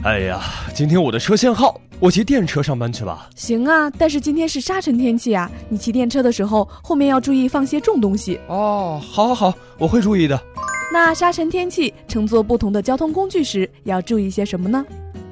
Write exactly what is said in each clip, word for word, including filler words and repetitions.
哎呀，今天我的车限号，我骑电车上班去吧。 行啊，但是今天是沙尘天气啊，你骑电车的时候后面要注意放些重东西。 哦，好好好，我会注意的。 那沙尘天气乘坐不同的交通工具时要注意些什么呢？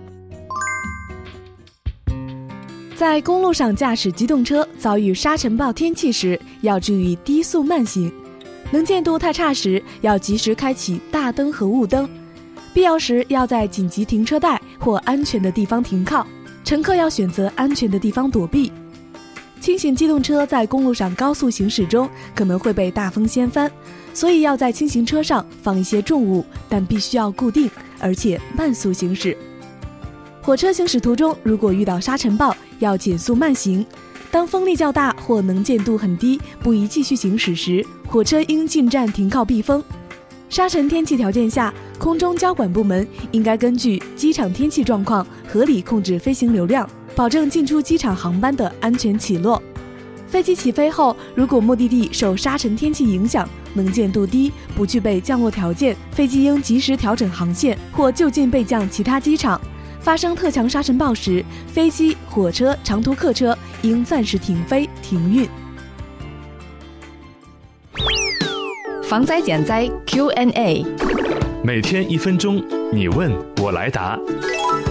在公路上驾驶机动车遭遇沙尘暴天气时，要注意低速慢行。能见度太差时，要及时开启大灯和雾灯。必要时要在紧急停车带或安全的地方停靠，乘客要选择安全的地方躲避。轻型机动车在公路上高速行驶中可能会被大风掀翻，所以要在轻型车上放一些重物，但必须要固定，而且慢速行驶。火车行驶途中如果遇到沙尘暴，要减速慢行。当风力较大或能见度很低，不宜继续行驶时，火车应进站停靠避风。沙尘天气条件下，空中交管部门应该根据机场天气状况合理控制飞行流量，保证进出机场航班的安全起落。飞机起飞后，如果目的地受沙尘天气影响，能见度低，不具备降落条件，飞机应及时调整航线或就近备降其他机场。发生特强沙尘暴时，飞机、火车、长途客车应暂时停飞停运。 防灾减灾 Q and A， 每天一分钟，你问我来答。